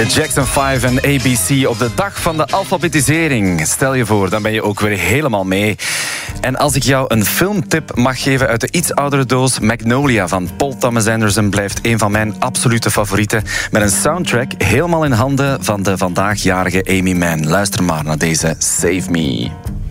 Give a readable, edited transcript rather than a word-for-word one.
De Jackson 5 en ABC op de dag van de alfabetisering. Stel je voor, dan ben je ook weer helemaal mee. En als ik jou een filmtip mag geven uit de iets oudere doos, Magnolia van Paul Thomas Anderson blijft een van mijn absolute favorieten. Met een soundtrack helemaal in handen van de vandaagjarige Aimee Mann. Luister maar naar deze Save Me.